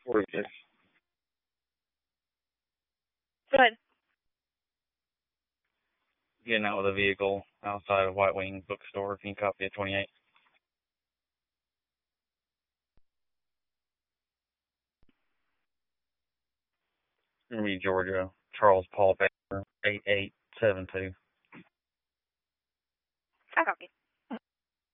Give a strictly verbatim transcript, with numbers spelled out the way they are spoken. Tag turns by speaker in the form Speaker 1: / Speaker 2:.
Speaker 1: forty-six.
Speaker 2: Go ahead.
Speaker 1: Getting out with a vehicle outside of White Wing Bookstore. Can you copy at twenty-eight? Gonna be Georgia. Charles Paul Baker, eight eight seven two.